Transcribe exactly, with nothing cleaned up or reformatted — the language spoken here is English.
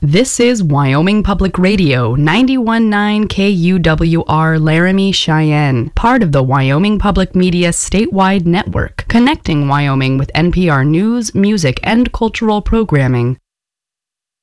This is Wyoming Public Radio, ninety-one point nine K U W R Laramie, Cheyenne, part of the Wyoming Public Media statewide network, connecting Wyoming with N P R news, music, and cultural programming.